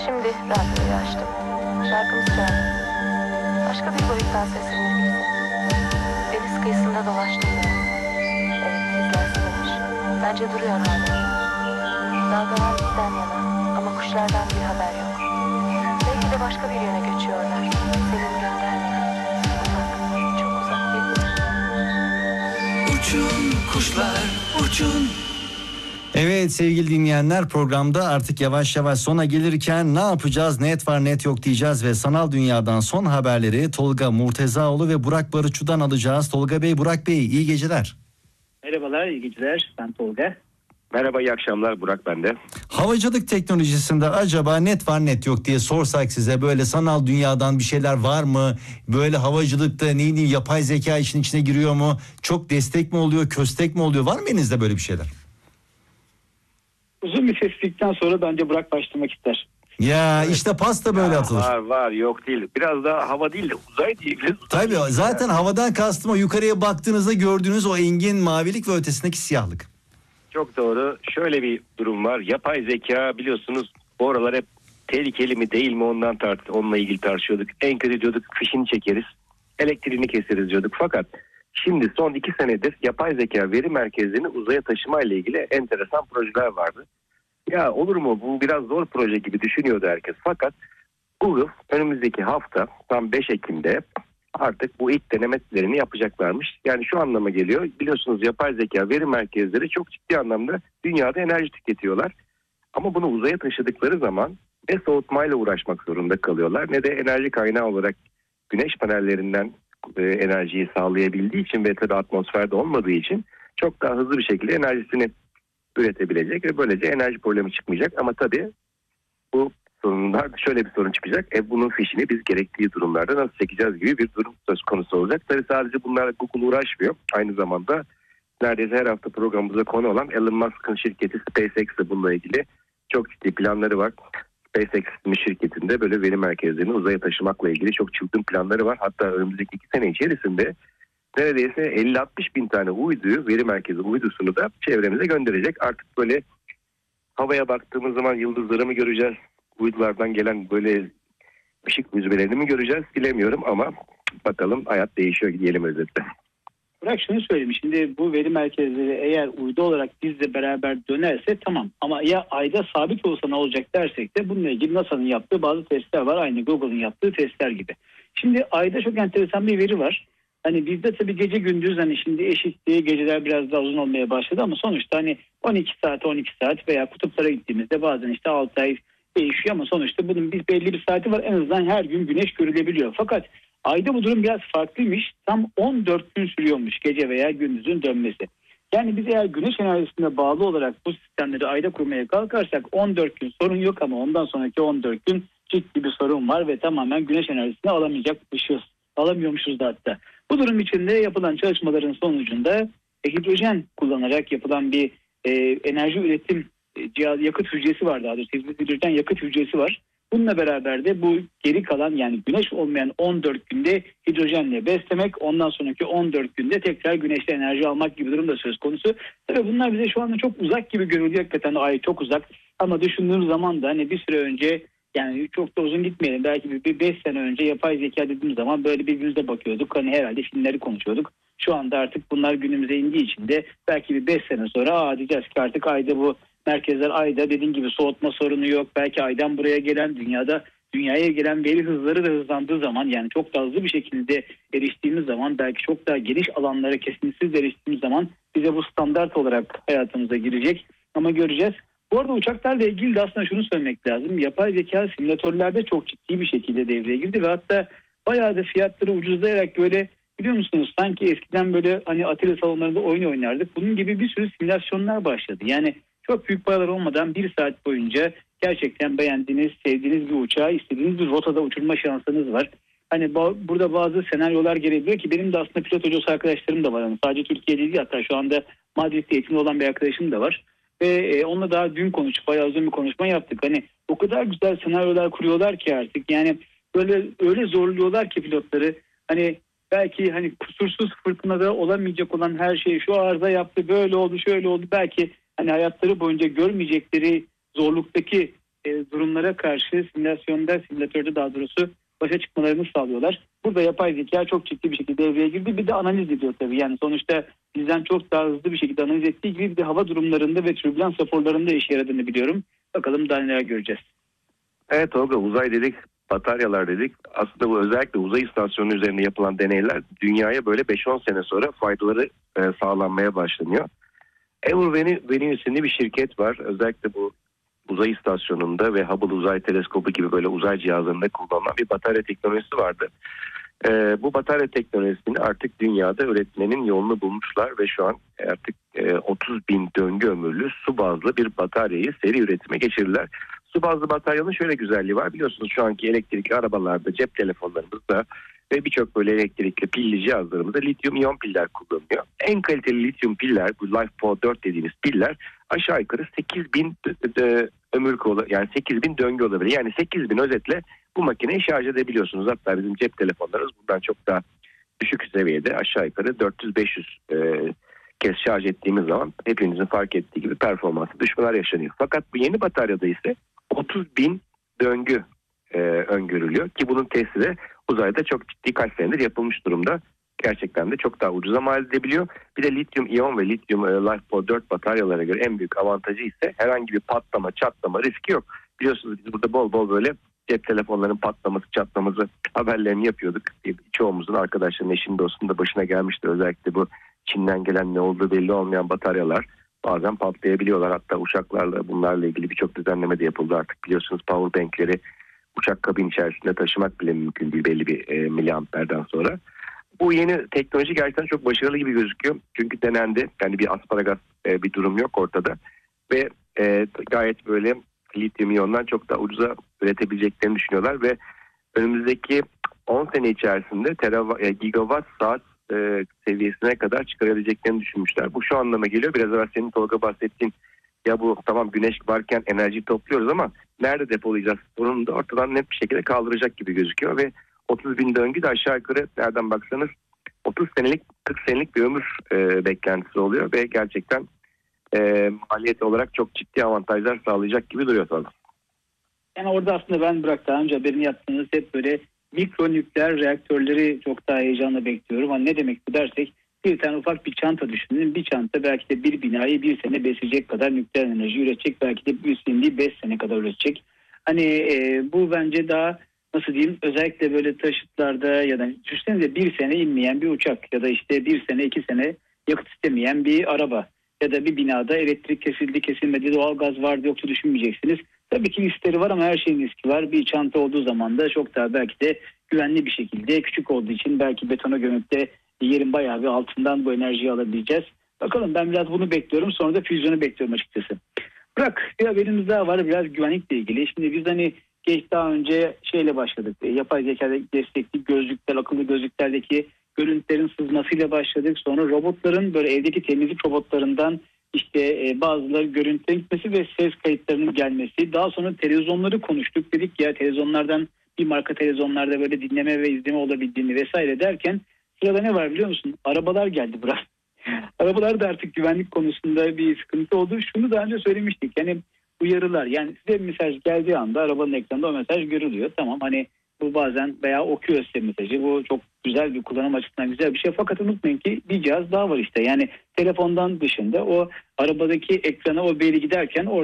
Şimdi radyoyu açtım. Şarkımız çaldı. Başka bir boyuttan seslenir gibiydi. Deniz kıyısında dolaştım ben. Evet, izler sığmış. Bence duruyor hala. Dalgalar bizden yana ama kuşlardan bir haber yok. Belki de başka bir yöne göçüyorlar. Selim göndermiyor. Uzak, çok uzak bir yer. Uçun kuşlar, uçun. Evet sevgili dinleyenler, programda artık yavaş yavaş sona gelirken ne yapacağız, net var net yok diyeceğiz ve sanal dünyadan son haberleri Tolga Murtezaoğlu ve Burak Barutçu'dan alacağız. Tolga Bey, Burak Bey, iyi geceler. Merhabalar, iyi geceler. Ben Tolga. Merhaba, iyi akşamlar. Burak ben de. Havacılık teknolojisinde acaba net var net yok diye sorsak size, böyle sanal dünyadan bir şeyler var mı? Böyle havacılıkta neydi, yapay zeka işin içine giriyor mu? Çok destek mi oluyor, köstek mi oluyor? Var mı elinizde böyle bir şeyler? Uzun bir sessizlikten sonra bence Burak başlamak ister. Ya evet. İşte pasta böyle atılır. Var yok değil. Biraz daha hava değil de uzay diyebiliriz. Tabii zaten havadan kastım o yukarıya baktığınızda gördüğünüz o engin mavilik ve ötesindeki siyahlık. Çok doğru. Şöyle bir durum var. Yapay zeka biliyorsunuz bu aralar hep tehlikeli mi değil mi onunla ilgili tartışıyorduk. En kötü diyorduk fişini çekeriz, elektriğini keseriz diyorduk. Fakat şimdi son 2 senedir yapay zeka veri merkezlerini uzaya taşıma ile ilgili enteresan projeler vardı. Ya olur mu, bu biraz zor proje gibi düşünüyordu herkes. Fakat Google önümüzdeki hafta tam 5 Ekim'de artık bu ilk denemelerini yapacaklarmış. Yani şu anlama geliyor. Biliyorsunuz yapay zeka veri merkezleri çok ciddi anlamda dünyada enerji tüketiyorlar. Ama bunu uzaya taşıdıkları zaman ne soğutmayla uğraşmak zorunda kalıyorlar ne de enerji kaynağı olarak güneş panellerinden enerjiyi sağlayabildiği için ve tabii atmosferde olmadığı için çok daha hızlı bir şekilde enerjisini üretebilecek ve böylece enerji problemi çıkmayacak. Ama tabii bu sorunlar şöyle bir sorun çıkacak. Bunun fişini biz gerektiği durumlarda nasıl çekeceğiz gibi bir durum söz konusu olacak. Tabii sadece bunlarla Google uğraşmıyor. Aynı zamanda neredeyse her hafta programımıza konu olan Elon Musk'ın şirketi SpaceX de bununla ilgili çok ciddi planları var. SpaceX şirketinde böyle veri merkezlerini uzaya taşımakla ilgili çok çılgın planları var. Hatta önümüzdeki 2 sene içerisinde neredeyse 50-60 bin tane uyduyu, veri merkezi uydusunu da çevremize gönderecek. Artık böyle havaya baktığımız zaman yıldızları mı göreceğiz? Uydulardan gelen böyle ışık müzmelerini mi göreceğiz bilemiyorum ama bakalım, hayat değişiyor diyelim özetle. Burak şunu söyleyeyim. Şimdi bu veri merkezleri eğer uydu olarak bizle beraber dönerse tamam. Ama ya ayda sabit olsa ne olacak dersek de bununla ilgili NASA'nın yaptığı bazı testler var. Aynı Google'ın yaptığı testler gibi. Şimdi ayda çok enteresan bir veri var. Hani bizde tabii gece gündüz hani şimdi eşitliği, geceler biraz daha uzun olmaya başladı ama sonuçta hani 12 saat veya kutuplara gittiğimizde bazen işte 6 ay değişiyor ama sonuçta bunun bir belli bir saati var. En azından her gün güneş görülebiliyor. Fakat ayda bu durum biraz farklıymış. Tam 14 gün sürüyormuş gece veya gündüzün dönmesi. Yani biz eğer güneş enerjisine bağlı olarak bu sistemleri ayda kurmaya kalkarsak 14 gün sorun yok ama ondan sonraki 14 gün ciddi bir sorun var ve tamamen güneş enerjisini alamayacakmışız. Alamıyormuşuz da hatta. Bu durum içinde yapılan çalışmaların sonucunda hidrojen kullanarak yapılan bir enerji üretim yakıt hücresi var, daha doğrusu hidrojen yakıt hücresi var. Bununla beraber de bu geri kalan yani güneş olmayan 14 günde hidrojenle beslemek, ondan sonraki 14 günde tekrar güneşte enerji almak gibi durum da söz konusu. Tabii bunlar bize şu anda çok uzak gibi görünüyor. Hakikaten ay çok uzak ama düşündüğüm zaman da hani bir süre önce, yani çok da uzun gitmeyelim, belki bir 5 sene önce yapay zeka dediğimiz zaman böyle birbirimize bakıyorduk. Hani herhalde filmleri konuşuyorduk. Şu anda artık bunlar günümüze indiği için de belki bir 5 sene sonra diyeceğiz ki artık ayda bu merkezler, ayda dediğin gibi soğutma sorunu yok. Belki aydan buraya gelen dünyaya gelen veri hızları da hızlandığı zaman, yani çok daha hızlı bir şekilde eriştiğimiz zaman, belki çok daha geniş alanlara kesintisiz eriştiğimiz zaman bize bu standart olarak hayatımıza girecek. Ama göreceğiz. Bu arada uçaklarla ilgili de aslında şunu söylemek lazım. Yapay zeka simülatörlerde çok ciddi bir şekilde devreye girdi ve hatta bayağı da fiyatları ucuzlayarak, böyle biliyor musunuz, sanki eskiden böyle hani atölye salonlarında oyun oynardık. Bunun gibi bir sürü simülasyonlar başladı. Yani çok büyük paralar olmadan 1 saat boyunca gerçekten beğendiğiniz, sevdiğiniz bir uçağı istediğiniz bir rotada uçurma şansınız var. Hani burada bazı senaryolar gelebiliyor ki benim de aslında pilot hocası arkadaşlarım da var. Yani sadece Türkiye'de değil, hatta şu anda Madrid'de eğitimli olan bir arkadaşım da var. Ve onunla daha dün konuşup bayağı uzun bir konuşma yaptık. Hani o kadar güzel senaryolar kuruyorlar ki artık, yani böyle öyle zorluyorlar ki pilotları. Hani belki hani kusursuz fırtınada olamayacak olan her şey, şu arıza yaptı, böyle oldu, şöyle oldu. Belki hani hayatları boyunca görmeyecekleri zorluktaki durumlara karşı simülatörde daha doğrusu başa çıkmalarını sağlıyorlar. Burada yapay zeka çok ciddi bir şekilde devreye girdi. Bir de analiz ediyor tabii. Yani sonuçta bizden çok daha hızlı bir şekilde analiz ettiği gibi bir de hava durumlarında ve türbülans raporlarında işe yaradığını biliyorum. Bakalım daha neler göreceğiz. Evet Tolga, uzay dedik, bataryalar dedik. Aslında bu özellikle uzay istasyonu üzerinde yapılan deneyler dünyaya böyle 5-10 sene sonra faydaları sağlanmaya başlanıyor. Venus isimli bir şirket var. Özellikle bu uzay istasyonunda ve Hubble Uzay Teleskobu gibi böyle uzay cihazlarında kullanılan bir batarya teknolojisi vardı. Bu batarya teknolojisini artık dünyada üretmenin yolunu bulmuşlar ve şu an artık 30 bin döngü ömürlü su bazlı bir bataryayı seri üretime geçirdiler. Su bazlı bataryanın şöyle güzelliği var. Biliyorsunuz şu anki elektrikli arabalarda, cep telefonlarımızda ve birçok böyle elektrikli pilli cihazlarımızda lityum iyon piller kullanılıyor. En kaliteli lityum piller, bu LiFePO 4 dediğimiz piller aşağı yukarı 8000 yani 8000 döngü olabilir. Yani 8000 özetle bu makineyi şarj edebiliyorsunuz. Hatta bizim cep telefonlarımız bundan çok daha düşük seviyede, aşağı yukarı 400-500 kez şarj ettiğimiz zaman hepinizin fark ettiği gibi performansı düşmeler yaşanıyor. Fakat bu yeni bataryada ise 30 bin döngü öngörülüyor ki bunun testi de uzayda çok ciddi kaç senedir yapılmış durumda. Gerçekten de çok daha ucuza mal edebiliyor. Bir de lityum iyon ve lityum LiFePO 4 bataryalara göre en büyük avantajı ise herhangi bir patlama, çatlama riski yok. Biliyorsunuz biz burada bol bol böyle cep telefonlarının patlaması, çatlaması haberlerini yapıyorduk. Çoğumuzun, arkadaşların, eşinin, dostunun da başına gelmişti. Özellikle bu Çin'den gelen, ne olduğu belli olmayan bataryalar bazen patlayabiliyorlar. Hatta uçaklarla bunlarla ilgili birçok düzenleme de yapıldı artık. Biliyorsunuz powerbankleri uçak kabin içerisinde taşımak bile mümkün değil belli bir miliamperden sonra. Bu yeni teknoloji gerçekten çok başarılı gibi gözüküyor. Çünkü denendi. Yani bir asparagas bir durum yok ortada. Ve gayet böyle lityum iyondan çok daha ucuza üretebileceklerini düşünüyorlar ve önümüzdeki 10 sene içerisinde gigawatt saat seviyesine kadar çıkarabileceklerini düşünmüşler. Bu şu anlama geliyor. Biraz evvel senin Tolga bahsettiğin, ya bu tamam güneş varken enerji topluyoruz ama nerede depolayacağız sorununu da ortadan net bir şekilde kaldıracak gibi gözüküyor ve 30 bin döngü de aşağı yukarı nereden baksanız 30 senelik 40 senelik bir ömür beklentisi oluyor ve gerçekten maliyet olarak çok ciddi avantajlar sağlayacak gibi duruyor tabii. Yani orada aslında ben daha önce haberini yaptığınız hep böyle mikro nükleer reaktörleri çok daha heyecanla bekliyorum. Ama ne demek bu dersek, bir tane ufak bir çanta düşünün. Bir çanta belki de bir binayı bir sene besleyecek kadar nükleer enerji üretecek. Belki de üstünlüğü 5 sene kadar üretecek. Hani bu bence daha nasıl diyeyim, özellikle böyle taşıtlarda ya da düşünsenize bir sene inmeyen bir uçak ya da işte bir sene 2 sene yakıt istemeyen bir araba ya da bir binada elektrik kesildi kesilmedi, doğalgaz vardı yoktu düşünmeyeceksiniz. Tabii ki riskleri var ama her şeyin riski var. Bir çanta olduğu zaman da çok daha belki de güvenli bir şekilde, küçük olduğu için belki betona gömüp de yerin bayağı bir altından bu enerjiyi alabileceğiz. Bakalım, ben biraz bunu bekliyorum. Sonra da füzyonu bekliyorum açıkçası. Bırak, bir haberimiz daha var biraz güvenlikle ilgili. Şimdi biz hani daha önce şeyle başladık. Yapay zeka destekli gözlükler, akıllı gözlüklerdeki görüntülerin sızmasıyla başladık. Sonra robotların, böyle evdeki temizlik robotlarından işte bazıları görüntülerin gitmesi ve ses kayıtlarının gelmesi. Daha sonra televizyonları konuştuk. Dedik ya, televizyonlardan bir marka televizyonlarda böyle dinleme ve izleme olabildiğini vesaire derken sırada ne var biliyor musun? Arabalar geldi biraz. Arabalar da artık güvenlik konusunda bir sıkıntı oldu. Şunu daha önce söylemiştik. Yani uyarılar, yani size bir mesaj geldiği anda arabanın ekranında o mesaj görülüyor. Tamam, hani bu bazen veya okuyor size mesajı. Bu çok güzel bir kullanım açısından güzel bir şey. Fakat unutmayın ki bir cihaz daha var işte. Yani telefondan dışında o arabadaki ekrana o veri giderken